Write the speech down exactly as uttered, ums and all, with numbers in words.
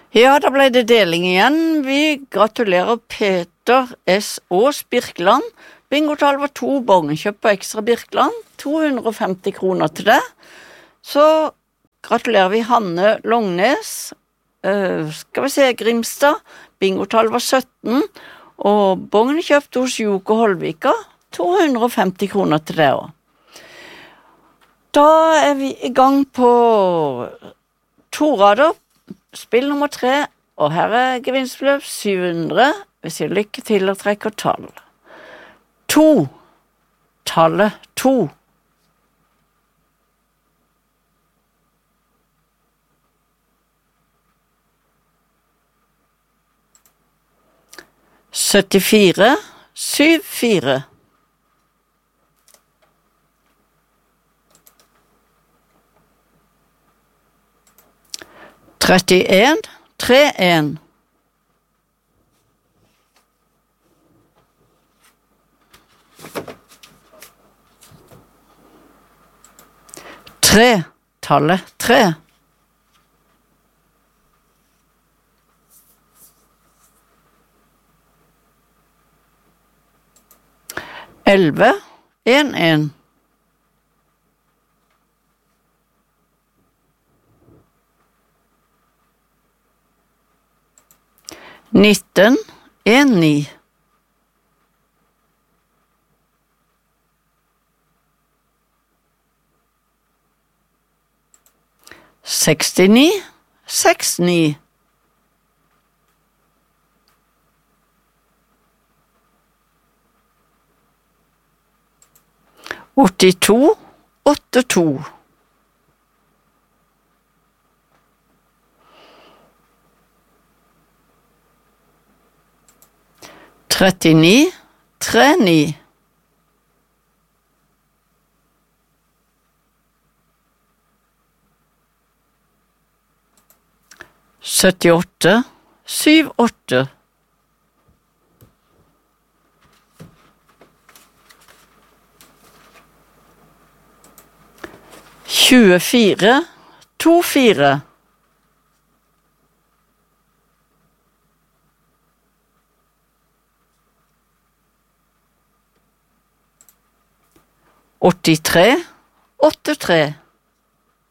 Ja, da ble det deling igjen. Vi gratulerer Peter S. Aas Birkeland. Bingotall var to bongenkjøp på Ekstra Birkeland. to hundre og femti kroner til det. Så gratulerer vi Hanne Longnes. Uh, skal vi se, Grimstad. Bingotall var sytten. Og bongenkjøpt hos Joko Holvika. to hundre og femti kroner til det også. Da er vi i gang på to rader. Spill nummer tre, og her er gevinstbeløp syv hundre. Vi sier lykke til og trekker tall. To. Tallet to. syttifire, syv, fire. trettien, tre, en. Tre, tallet tre. Elleve, en, en. Nitten, en, ni. Sekstini, seks, ni. Åttito, åtte, to. trettini, tre, ni. syttiåtte, syv, åtte. tjuefire, to, fire. åttitre, åtte, tre.